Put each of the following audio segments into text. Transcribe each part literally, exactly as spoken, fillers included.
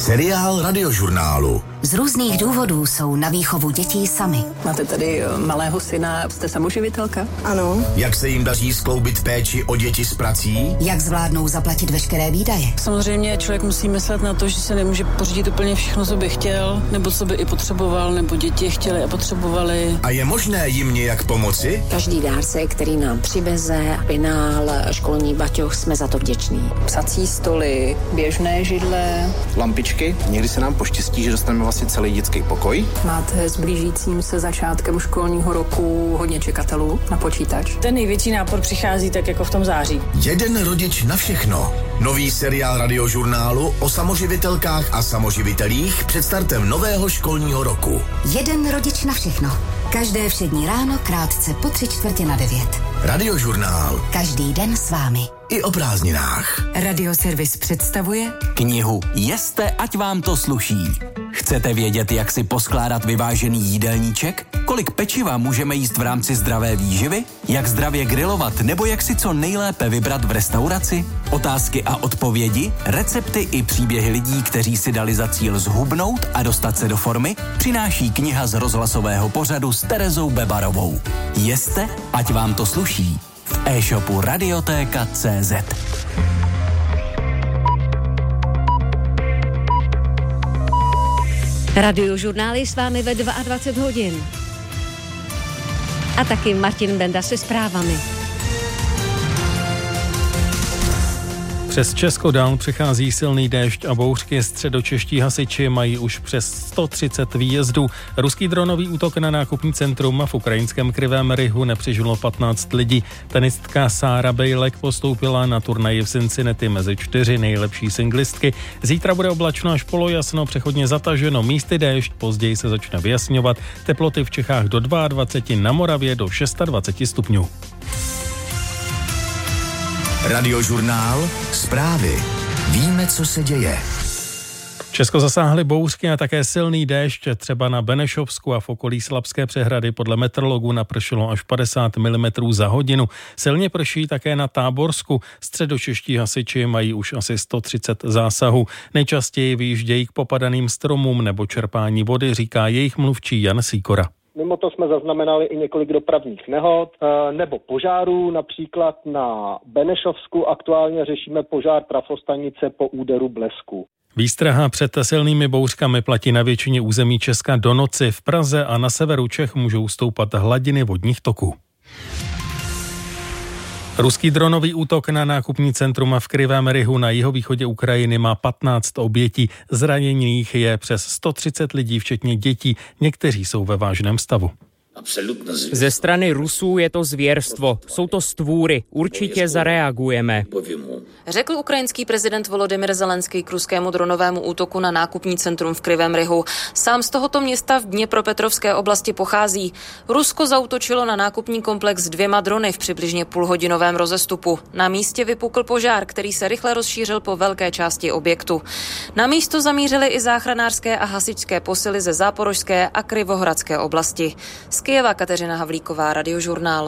Seriál Radiožurnálu. Z různých důvodů jsou na výchovu dětí sami. Máte tady malého syna, jste samoživitelka? Ano. Jak se jim daří skloubit péči o děti s prací? Jak zvládnou zaplatit veškeré výdaje? Samozřejmě člověk musí myslet na to, že se nemůže pořídit úplně všechno, co by chtěl, nebo co by i potřeboval, nebo děti chtěli a potřebovali. A je možné jim nějak pomoci? Každý dárce, který nám přiveze, penál, školní baťoch, jsme za to vděční. Psací stoly, běžné židle, lampičky. Někdy se nám poštěstí, že dostaneme vlastně celý dětský pokoj. Máte s blížícím se začátkem školního roku hodně čekatelů na počítač. Ten největší nápor přichází tak jako v tom září. Jeden rodič na všechno. Nový seriál Radiožurnálu o samoživitelkách a samoživitelích před startem nového školního roku. Jeden rodič na všechno. Každé všední ráno krátce po tři čtvrtě na devět. Radiožurnál. Každý den s vámi. I o prázdninách. Radioservis představuje knihu Jeste, ať vám to sluší. Chcete vědět, jak si poskládat vyvážený jídelníček? Kolik pečiva můžeme jíst v rámci zdravé výživy? Jak zdravě grilovat nebo jak si co nejlépe vybrat v restauraci? Otázky a odpovědi, recepty i příběhy lidí, kteří si dali za cíl zhubnout a dostat se do formy, přináší kniha z rozhlasového pořadu s Terezou Bebarovou. Jeste, ať vám to sluší. V e-shopu Radiotéka tečka cé zet. Radiožurnál je s vámi ve dvacet dva hodin. A taky Martin Benda se zprávami. Přes Česko dál přechází silný déšť a bouřky. Středočeští hasiči mají už přes sto třicet výjezdů. Ruský dronový útok na nákupní centrum v ukrajinském Krivém Rihu nepřežilo patnáct lidí. Tenistka Sára Bejlek postoupila na turnaji v Cincinnati mezi čtyři nejlepší singlistky. Zítra bude oblačno až polojasno, přechodně zataženo, místy déšť, později se začne vyjasňovat. Teploty v Čechách do dvacet dva, na Moravě do dvacet šest stupňů. Radiožurnál. Zprávy. Víme, co se děje. Česko zasáhly bouřky a také silný déšť, třeba na Benešovsku a v okolí Slabské přehrady podle meteorologů napršelo až padesát milimetrů za hodinu. Silně prší také na Táborsku. Středočeští hasiči mají už asi sto třicet zásahů. Nejčastěji vyjíždějí k popadaným stromům nebo čerpání vody, říká jejich mluvčí Jan Sýkora. Mimo to jsme zaznamenali i několik dopravních nehod nebo požárů, například na Benešovsku aktuálně řešíme požár trafostanice po úderu blesku. Výstraha před silnými bouřkami platí na většině území Česka do noci. V Praze a na severu Čech můžou stoupat hladiny vodních toků. Ruský dronový útok na nákupní centrum v Krivém Rihu na jihovýchodě Ukrajiny má patnáct obětí. Zraněných je přes sto třicet lidí, včetně dětí. Někteří jsou ve vážném stavu. Ze strany Rusů je to zvěrstvo. Jsou to stvůry. Určitě zareagujeme. Řekl ukrajinský prezident Volodymyr Zelenský k ruskému dronovému útoku na nákupní centrum v Krivém Rihu. Sám z tohoto města v Dněpropetrovské oblasti pochází. Rusko zaútočilo na nákupní komplex dvěma drony v přibližně půlhodinovém rozestupu. Na místě vypukl požár, který se rychle rozšířil po velké části objektu. Na místo zamířily i záchranářské a hasičské posily ze Záporožské a Krivohradské oblasti. Z Kyjeva Kateřina Havlíková, Radiožurnál.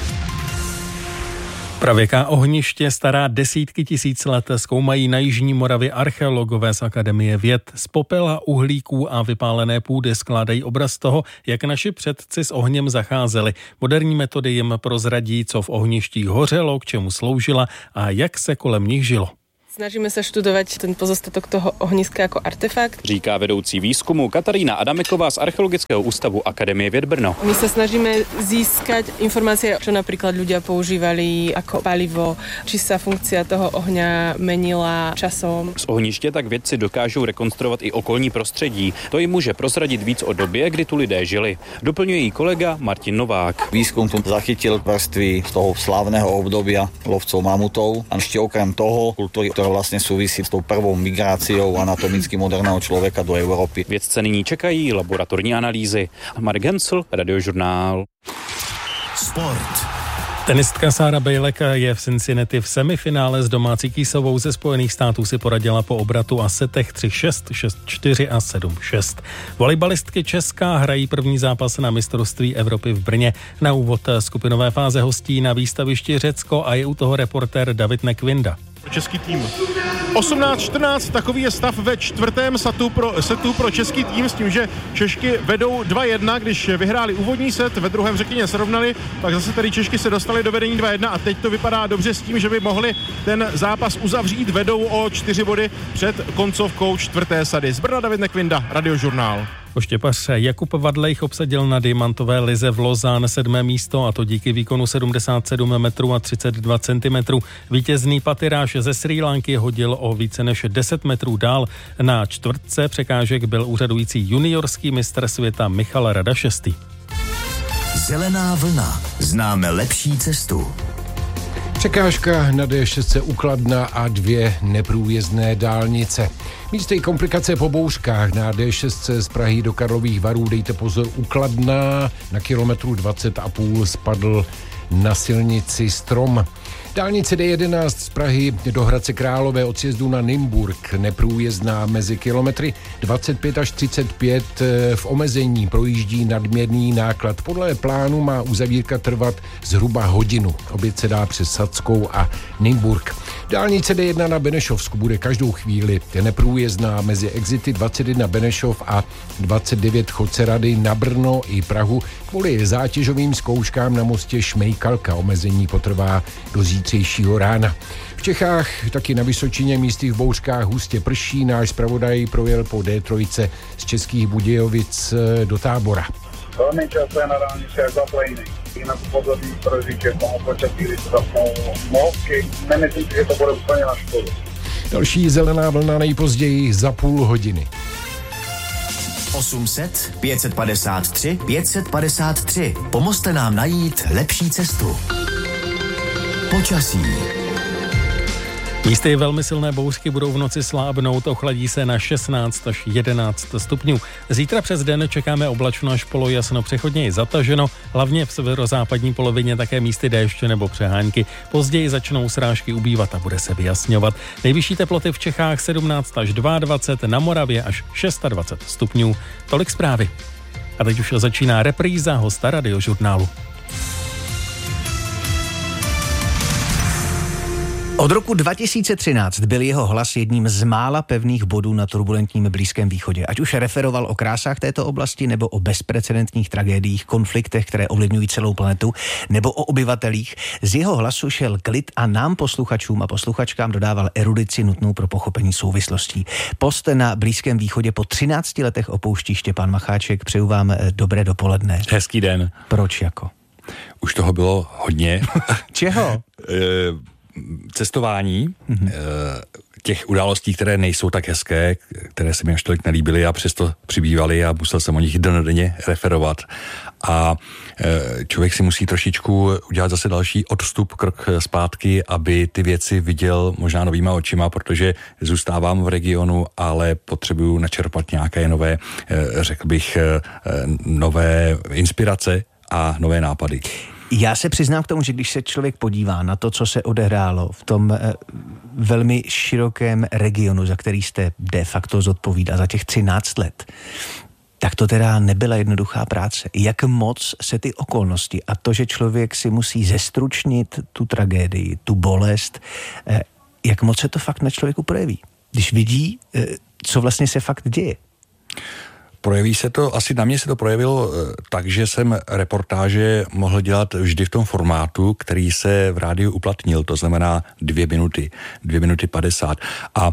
Pravěká ohniště stará desítky tisíc let zkoumají na jižní Moravě archeologové z Akademie věd. Z popela, uhlíků a vypálené půdy skládají obraz toho, jak naši předci s ohněm zacházeli. Moderní metody jim prozradí, co v ohništích hořelo, k čemu sloužila a jak se kolem nich žilo. Snažíme se študovat ten pozostatok toho ohniska jako artefakt. Říká vedoucí výzkumu Katarína Adameková z Archeologického ústavu Akademie věd Brno. My sa snažíme získať informácie, čo napríklad ľudia používali ako palivo, či sa funkcia toho ohňa menila časom. Z ohniště tak vědci dokážou rekonstruovat i okolní prostředí. To jim může prozradit víc o době, kdy tu lidé žili. Doplňuje jí kolega Martin Novák. Výzkum tu zachytil vrstvy z toho slávneho obdobia lovcov mamutov a ešte okrem toho kultúry, ktorá vlastne súvisí s tou prvou migráciou anatomicky moderného člověka do Evropy. Vědce nyní čekají laboratorní analýzy. Marek Hensl, Radiožurnál. Sport. Tenistka Sára Bejlek je v Cincinnati v semifinále s domácí Kýsovou ze Spojených států si poradila po obratu a setech tři šest, šest čtyři a sedm šest. Volejbalistky Česká hrají první zápas na mistrovství Evropy v Brně. Na úvod skupinové fáze hostí na výstavišti Řecko a je u toho reportér David Nekvinda. Český tým. osmnáct čtrnáct, takový je stav ve čtvrtém setu pro, setu pro český tým s tím, že Češky vedou dva jedna, když vyhráli úvodní set, ve druhém řekněně srovnali, pak zase tady Češky se dostali do vedení dva jedna a teď to vypadá dobře s tím, že by mohli ten zápas uzavřít, vedou o čtyři body před koncovkou čtvrté sady. Z Brna David Nekvinda, Radiožurnál. Poštěpař Jakub Vadlejch obsadil na diamantové lize v Lausanne sedmé místo, a to díky výkonu sedmdesát sedm metrů a třicet dva centimetrů. Vítězný patyráž ze Srí Lanky hodil o více než deset metrů dál. Na čtvrtce překážek byl úřadující juniorský mistr světa Michal Rada šestý. Zelená vlna. Známe lepší cestu. Překážka na D šest u Kladna a dvě neprůjezdné dálnice. Místo komplikace po bouřkách na D šest z Prahy do Karlových Varů, dejte pozor, u Kladna na kilometru dvacet a půl spadl na silnici strom. Dálnice D jedenáct z Prahy do Hradce Králové od sjezdu na Nymburk neprůjezdná mezi kilometry dvacet pět až třicet pět, v omezení projíždí nadměrný náklad. Podle plánu má uzavírka trvat zhruba hodinu. Oběd se dá přes Sadskou a Nymburk. Dálnice D jedna na Benešovsku bude každou chvíli neprůjezdná mezi exity dvacet jedna Benešov a dvacet devět Chodce Rady na Brno i Prahu kvůli zátěžovým zkouškám na mostě Šmejkalka. Omezení potrvá do zítřejšího rána. V Čechách taky na Vysočině místy v bouřkách hustě prší. Náš zpravodaj projel po D tři z Českých Budějovic do Tábora. Velmi často je na dálnici jak zaplejný. Jinak upozorní pro řidiče v tomu počasí, kdy se zapnou mozky. Nemyslím si, že to bude úplně na škodu. Další zelená vlna nejpozději za půl hodiny. osm set, pět set padesát tři, pět set padesát tři. Pomozte nám najít lepší cestu. Počasí. Místy velmi silné bouřky budou v noci slábnout, ochladí se na šestnáct až jedenáct stupňů. Zítra přes den čekáme oblačno až polojasno, přechodně i zataženo, hlavně v severozápadní polovině také místy déšť nebo přehánky. Později začnou srážky ubývat a bude se vyjasňovat. Nejvyšší teploty v Čechách sedmnáct až dvacet dva, na Moravě až dvacet šest stupňů. Tolik zprávy. A teď už začíná repríza hosta Radiožurnálu. Od roku dva tisíce třináct byl jeho hlas jedním z mála pevných bodů na turbulentním Blízkém východě. Ať už referoval o krásách této oblasti, nebo o bezprecedentních tragédiích, konfliktech, které ovlivňují celou planetu, nebo o obyvatelích, z jeho hlasu šel klid a nám posluchačům a posluchačkám dodával erudici nutnou pro pochopení souvislostí. Post na Blízkém východě po třinácti letech opouští Štěpán Macháček. Přeju vám dobré dopoledne. Hezký den. Proč jako? Už toho bylo hodně. Čeho? Cestování, mm-hmm. těch událostí, které nejsou tak hezké, které se mi až tolik nelíbily a přesto přibývaly a musel jsem o nich dennodenně referovat. A člověk si musí trošičku udělat zase další odstup, krok zpátky, aby ty věci viděl možná novýma očima, protože zůstávám v regionu, ale potřebuju načerpat nějaké nové, řekl bych, nové inspirace a nové nápady. Já se přiznám k tomu, že když se člověk podívá na to, co se odehrálo v tom eh, velmi širokém regionu, za který jste de facto zodpovídá za těch třináct let, tak to teda nebyla jednoduchá práce. Jak moc se ty okolnosti a to, že člověk si musí zestručnit tu tragédii, tu bolest, eh, jak moc se to fakt na člověku projeví, když vidí, eh, co vlastně se fakt děje. Projeví se to, asi na mě se to projevilo tak, že jsem reportáže mohl dělat vždy v tom formátu, který se v rádiu uplatnil, to znamená dvě minuty, dvě minuty padesát. A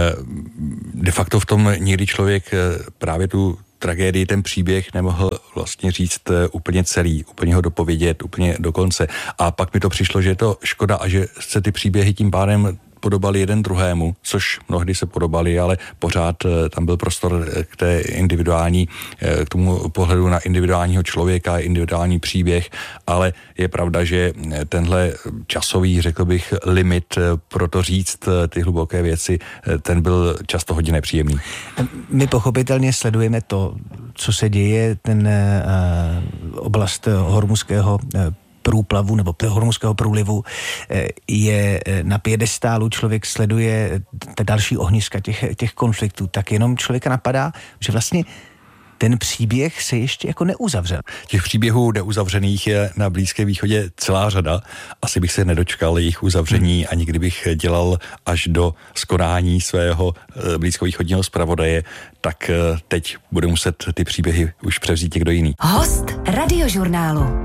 de facto v tom někdy člověk právě tu tragédii, ten příběh nemohl vlastně říct úplně celý, úplně ho dopovědět, úplně do konce. A pak mi to přišlo, že je to škoda a že se ty příběhy tím pádem podobali jeden druhému, což mnohdy se podobali, ale pořád tam byl prostor k té individuální, k tomu pohledu na individuálního člověka, individuální příběh, ale je pravda, že tenhle časový, řekl bych, limit pro to říct ty hluboké věci, ten byl často hodně nepříjemný. My pochopitelně sledujeme to, co se děje, ten uh, oblast hormuzského uh, průplavu nebo hormuzského průlivu je na piedestálu, člověk sleduje ta další ohniska těch, těch konfliktů, tak jenom člověka napadá, že vlastně ten příběh se ještě jako neuzavřel. Těch příběhů neuzavřených je na Blízkém východě celá řada. Asi bych se nedočkal jejich uzavření, ani kdybych dělal až do skonání svého blízkovýchodního zpravodaje, tak teď bude muset ty příběhy už převzít někdo jiný. Host Radiožurnálu.